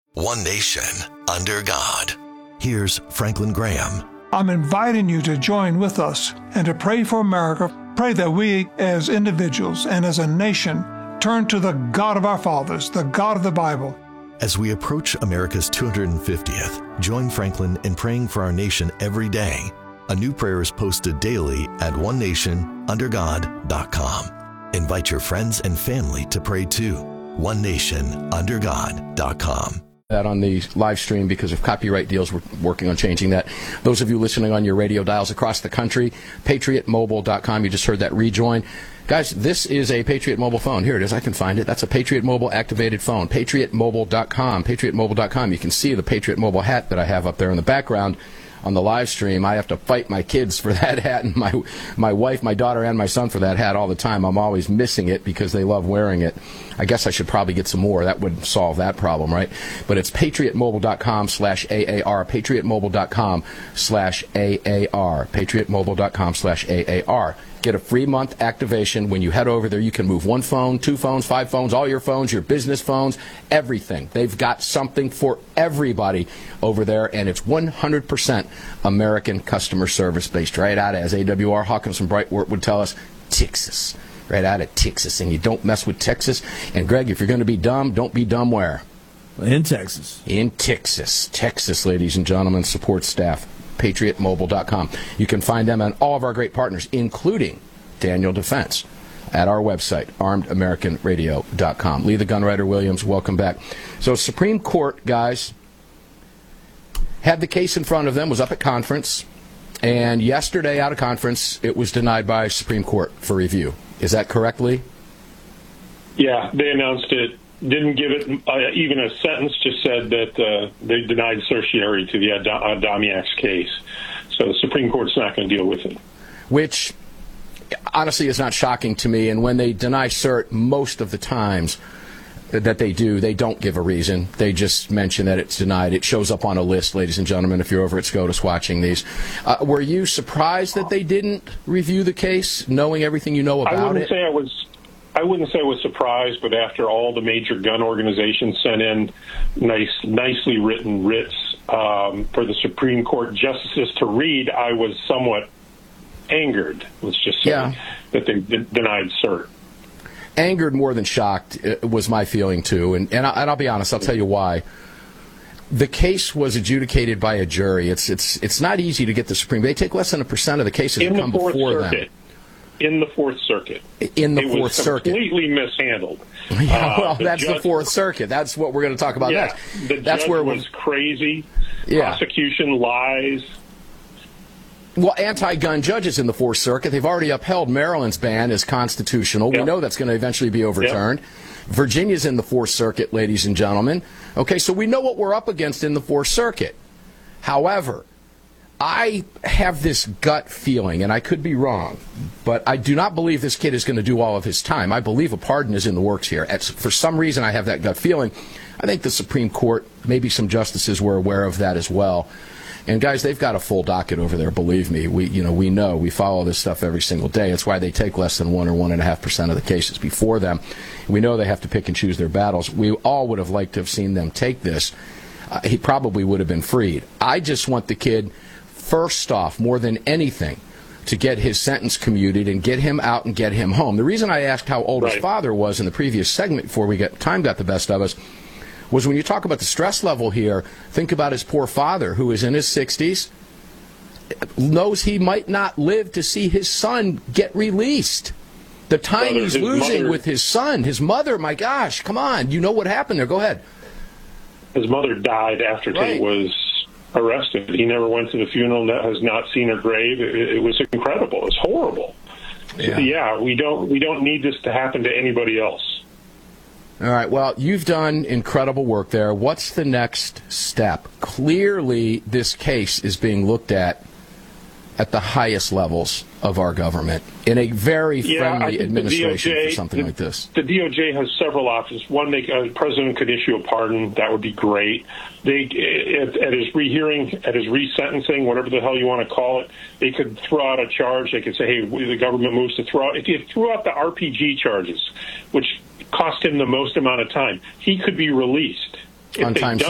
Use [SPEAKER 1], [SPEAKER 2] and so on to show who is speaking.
[SPEAKER 1] One nation, under God. Here's Franklin Graham.
[SPEAKER 2] I'm inviting you to join with us and to pray for America. Pray that we, as individuals and as a nation, turn to the God of our fathers, the God of the Bible.
[SPEAKER 1] As we approach America's 250th, join Franklin in praying for our nation every day. A new prayer is posted daily at onenationundergod.com. Invite your friends and family to pray too. onenationundergod.com.
[SPEAKER 3] That on the live stream because of copyright deals. We're working on changing that. Those of you listening on your radio dials across the country, patriotmobile.com. You just heard that rejoin. Guys, this is a Patriot Mobile phone. Here it is. I can find it. That's a Patriot Mobile activated phone. Patriotmobile.com. Patriotmobile.com. You can see the Patriot Mobile hat that I have up there in the background on the live stream. I have to fight my kids for that hat, and my wife, my daughter, and my son for that hat all the time. I'm always missing it because they love wearing it. I guess I should probably get some more. That would solve that problem, right? But it's patriotmobile.com/AAR, patriotmobile.com/AAR, patriotmobile.com/AAR. Get a free month activation. When you head over there, you can move one phone, two phones, 5 phones, all your phones, your business phones, everything. They've got something for everybody over there, and it's 100% American customer service based right out of, as AWR Hawkins from Brightwort would tell us, Texas. Right out of Texas. And you don't mess with Texas. And, Greg, if you're going to be dumb, don't be dumb where?
[SPEAKER 4] In Texas.
[SPEAKER 3] In Texas. Texas, ladies and gentlemen, support staff. PatriotMobile.com. You can find them and all of our great partners, including Daniel Defense, at our website, ArmedAmericanRadio.com. Lee the Gunwriter Williams, welcome back. So Supreme Court, guys, had the case in front of them, was up at conference, and yesterday out of conference, it was denied by Supreme Court for review. Is that correct, Lee?
[SPEAKER 5] Yeah, they announced it. Didn't give it even a sentence, just said that they denied certiorari to the Adamiak's case. So the Supreme Court's not going to deal with it.
[SPEAKER 3] Which, honestly, is not shocking to me. And when they deny cert, most of the times that they do, they don't give a reason. They just mention that it's denied. It shows up on a list, ladies and gentlemen, if you're over at SCOTUS watching these. Were you surprised that they didn't review the case, knowing everything you know about it?
[SPEAKER 5] I wouldn't say I was surprised, but after all the major gun organizations sent in nicely written writs for the Supreme Court justices to read, I was somewhat angered, let's just say, that they denied cert.
[SPEAKER 3] Angered more than shocked was my feeling, too. And I'll be honest, I'll tell you why. The case was adjudicated by a jury. It's not easy to get the Supreme. They take less than 1% of the cases that come before them.
[SPEAKER 5] In the Fourth Circuit.
[SPEAKER 3] In the Fourth Circuit.
[SPEAKER 5] It was completely mishandled.
[SPEAKER 3] Yeah, well, that's the Fourth Circuit. That's what we're going to talk about next.
[SPEAKER 5] The judge was crazy.
[SPEAKER 3] Yeah.
[SPEAKER 5] Prosecution lies.
[SPEAKER 3] Well, anti-gun judges in the Fourth Circuit, they've already upheld Maryland's ban as constitutional. We know that's going to eventually be overturned. Virginia's in the Fourth Circuit, ladies and gentlemen. Okay, so we know what we're up against in the Fourth Circuit. However, I have this gut feeling, and I could be wrong, but I do not believe this kid is going to do all of his time. I believe a pardon is in the works here. For some reason, I have that gut feeling. I think the Supreme Court, maybe some justices were aware of that as well. And guys, they've got a full docket over there. Believe me, we know we follow this stuff every single day. It's why they take less than 1 or 1.5% of the cases before them. We know they have to pick and choose their battles. We all would have liked to have seen them take this. He probably would have been freed. I just want the kid, first off, more than anything, to get his sentence commuted and get him out and get him home. The reason I asked how old his father was in the previous segment before time got the best of us was when you talk about the stress level here, think about his poor father who is in his 60s, knows he might not live to see his son get released. The time he's losing with his son, his mother, my gosh, come on. You know what happened there. Go ahead.
[SPEAKER 5] His mother died after Tate was arrested. He never went to the funeral, has not seen her grave. It was incredible. It's horrible. We don't need this to happen to anybody else.
[SPEAKER 3] All right, well, you've done incredible work there. What's the next step? Clearly, this case is being looked at the highest levels of our government in a very friendly administration for something like this.
[SPEAKER 5] The DOJ has several options. One, the president could issue a pardon. That would be great. At his rehearing, at his resentencing, whatever the hell you want to call it, they could throw out a charge. They could say, hey, the government moves to throw out. If you threw out the RPG charges, which cost him the most amount of time, he could be released.
[SPEAKER 3] On time